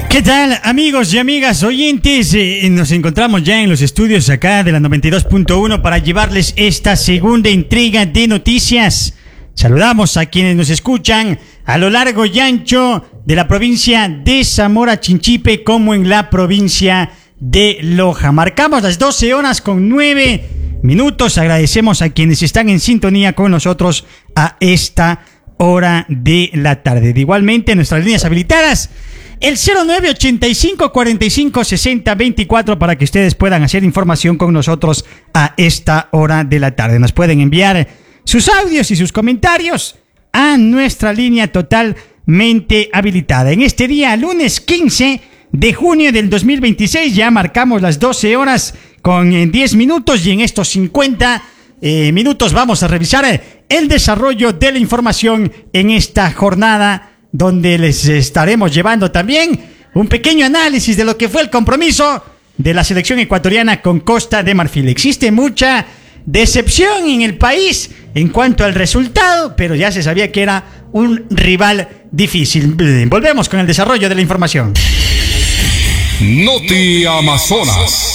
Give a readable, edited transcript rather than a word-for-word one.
¿Qué tal, amigos y amigas oyentes? Nos encontramos ya en los estudios acá de la 92.1 para llevarles esta segunda entrega de noticias. Saludamos a quienes nos escuchan a lo largo y ancho de la provincia de Zamora Chinchipe como en la provincia de Loja. Marcamos las 12 horas con 9 minutos. Agradecemos a quienes están en sintonía con nosotros a esta hora de la tarde. Igualmente, nuestras líneas habilitadas, el 0985 45 60 24, para que ustedes puedan hacer información con nosotros a esta hora de la tarde. Nos pueden enviar sus audios y sus comentarios a nuestra línea totalmente habilitada. En este día, lunes 15 de junio del 2026, ya marcamos las 12 horas con 10 minutos y en estos 50 minutos vamos a revisar el desarrollo de la información en esta jornada, donde les estaremos llevando también un pequeño análisis de lo que fue el compromiso de la selección ecuatoriana con Costa de Marfil. Existe mucha decepción en el país en cuanto al resultado, pero ya se sabía que era un rival difícil. Volvemos con el desarrollo de la información. Noti Amazonas.